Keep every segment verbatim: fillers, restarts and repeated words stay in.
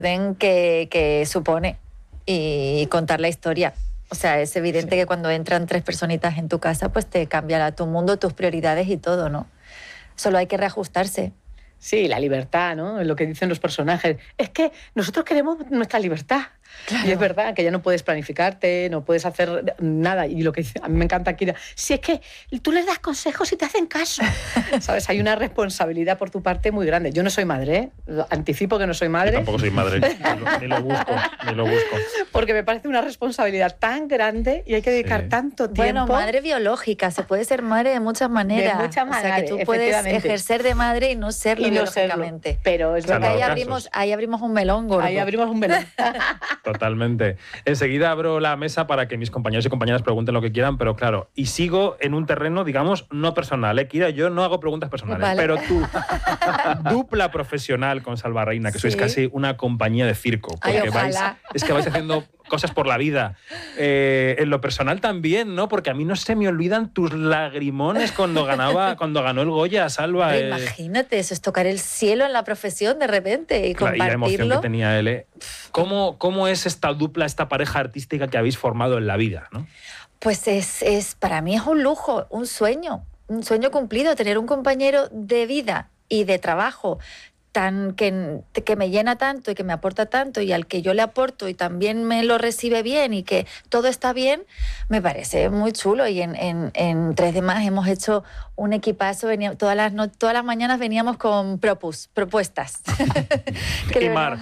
que, que supone y contar la historia. O sea, es evidente sí. que cuando entran tres personitas en tu casa, pues te cambia tu mundo, tus prioridades y todo, ¿no? Solo hay que reajustarse. Sí, la libertad, ¿no? Lo que dicen los personajes. Es que nosotros queremos nuestra libertad. Claro. Y es verdad que ya no puedes planificarte, no puedes hacer nada. Y lo que dice, a mí me encanta Kira, si es que tú les das consejos y te hacen caso. ¿Sabes? Hay una responsabilidad por tu parte muy grande. Yo no soy madre, ¿eh? Anticipo que no soy madre. Yo tampoco soy madre, ni lo, ni lo busco, ni lo busco. Porque me parece una responsabilidad tan grande y hay que dedicar sí. tanto tiempo. Bueno, madre biológica, se puede ser madre de muchas maneras. De muchas maneras, o sea, que tú puedes ejercer de madre y no serlo y no biológicamente. Serlo. Pero es verdad. Ahí abrimos, ahí abrimos un melón gordo. Ahí abrimos un melón. Totalmente. Enseguida abro la mesa para que mis compañeros y compañeras pregunten lo que quieran, pero claro, y sigo en un terreno, digamos, no personal. ¿eh? Kira, yo no hago preguntas personales, vale. pero tú, dupla profesional con Salva Reina, que sí. sois casi una compañía de circo. Porque Ay, vais, es que vais haciendo cosas por la vida. Eh, en lo personal también, ¿no? Porque a mí no se me olvidan tus lagrimones cuando ganaba, cuando ganó el Goya, Salva. Eh. Imagínate, eso es tocar el cielo en la profesión de repente y compartirlo. Y la emoción que tenía él. ¿eh? ¿Cómo, ¿Cómo es esta dupla, esta pareja artística que habéis formado en la vida, ¿no? Pues es, es, para mí es un lujo, un sueño, un sueño cumplido, tener un compañero de vida y de trabajo tan que, que me llena tanto y que me aporta tanto y al que yo le aporto y también me lo recibe bien y que todo está bien, me parece muy chulo. Y en, en, en tres D Más hemos hecho un equipazo, veníamos, todas, las, no, todas las mañanas veníamos con propus, propuestas. que y Mar,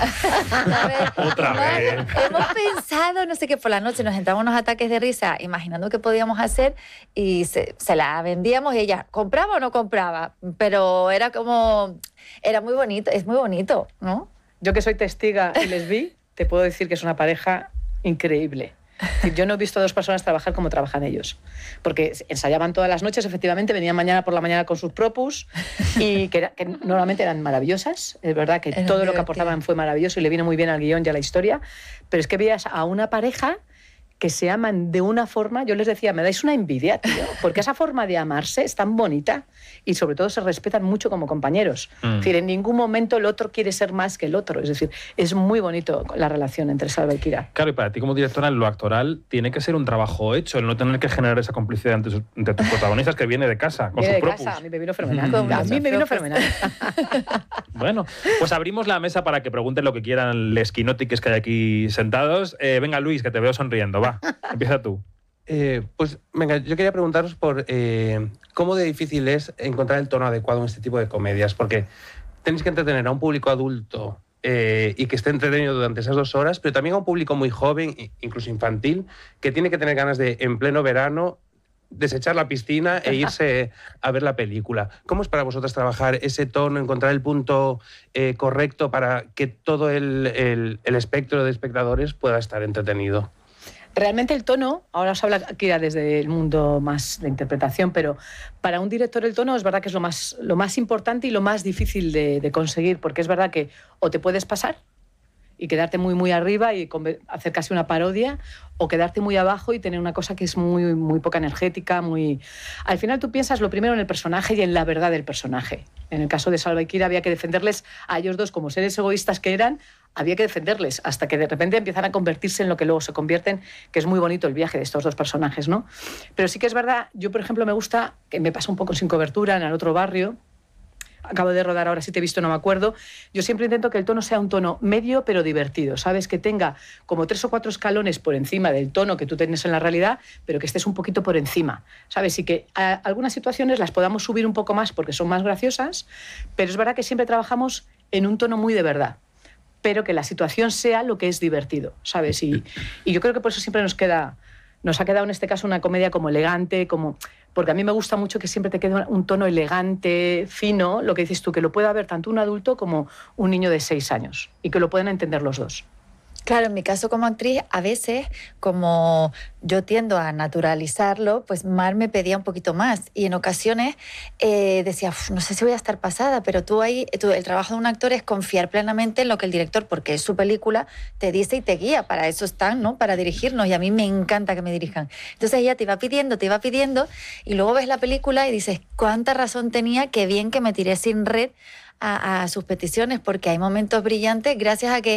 otra Mar, vez. Hemos pensado, no sé qué, por la noche nos entraban unos ataques de risa imaginando qué podíamos hacer y se, se la vendíamos y ella, ¿compraba o no compraba? Pero era como... Era muy bonito, es muy bonito, ¿no? Yo que soy testiga y les vi, te puedo decir que es una pareja increíble. Yo no he visto a dos personas trabajar como trabajan ellos. Porque ensayaban todas las noches, efectivamente, venían mañana por la mañana con sus propus y que, era, que normalmente eran maravillosas. Es verdad que era todo divertido. Lo que aportaban fue maravilloso y le vino muy bien al guión y a la historia. Pero es que veías a una pareja que se aman de una forma, yo les decía, me dais una envidia, tío, porque esa forma de amarse es tan bonita y sobre todo se respetan mucho como compañeros. Mm. Es decir, en ningún momento el otro quiere ser más que el otro. Es decir, es muy bonito la relación entre Salva y Kira. Claro, y para ti como directora, en lo actoral tiene que ser un trabajo hecho, el no tener que generar esa complicidad entre, sus, entre tus protagonistas que viene de casa, con viene sus de propus. Casa, a mí me vino fenomenal. Mm. A mí me vino fenomenal. Bueno, pues abrimos la mesa para que pregunten lo que quieran les quinótiques que hay aquí sentados. Eh, venga, Luis, que te veo sonriendo, va. Empieza tú. Eh, pues venga, yo quería preguntaros por eh, cómo de difícil es encontrar el tono adecuado en este tipo de comedias, porque tenéis que entretener a un público adulto eh, y que esté entretenido durante esas dos horas, pero también a un público muy joven, incluso infantil, que tiene que tener ganas de, en pleno verano, desechar la piscina e irse a ver la película. ¿Cómo es para vosotras trabajar ese tono, encontrar el punto eh, correcto para que todo el, el, el espectro de espectadores pueda estar entretenido? Realmente el tono, ahora os habla Kira desde el mundo más de interpretación, pero para un director el tono es verdad que es lo más, lo más importante y lo más difícil de, de conseguir, porque es verdad que o te puedes pasar y quedarte muy, muy arriba y hacer casi una parodia, o quedarte muy abajo y tener una cosa que es muy, muy poca energética, muy... Al final tú piensas lo primero en el personaje y en la verdad del personaje. En el caso de Salva y Kira había que defenderles a ellos dos como seres egoístas que eran, había que defenderles hasta que de repente empiezan a convertirse en lo que luego se convierten, que es muy bonito el viaje de estos dos personajes, ¿no? Pero sí que es verdad, yo por ejemplo me gusta, que me pasa un poco Sin Cobertura, en El otro barrio, acabo de rodar ahora, si te he visto no me acuerdo, yo siempre intento que el tono sea un tono medio pero divertido, ¿sabes? Que tenga como tres o cuatro escalones por encima del tono que tú tienes en la realidad, pero que estés un poquito por encima, ¿sabes? Y que a algunas situaciones las podamos subir un poco más porque son más graciosas, pero es verdad que siempre trabajamos en un tono muy de verdad, pero que la situación sea lo que es divertido, ¿sabes? Y, y yo creo que por eso siempre nos queda... Nos ha quedado en este caso una comedia como elegante, como... porque a mí me gusta mucho que siempre te quede un tono elegante, fino, lo que dices tú, que lo pueda ver tanto un adulto como un niño de seis años y que lo puedan entender los dos. Claro, en mi caso como actriz, a veces, como yo tiendo a naturalizarlo, pues Mar me pedía un poquito más. Y en ocasiones eh, decía, no sé si voy a estar pasada, pero tú ahí, tú, el trabajo de un actor es confiar plenamente en lo que el director, porque es su película, te dice y te guía. Para eso están, ¿no? Para dirigirnos. Y a mí me encanta que me dirijan. Entonces ella te iba pidiendo, te iba pidiendo, y luego ves la película y dices, cuánta razón tenía, qué bien que me tiré sin red a, a sus peticiones, porque hay momentos brillantes gracias a que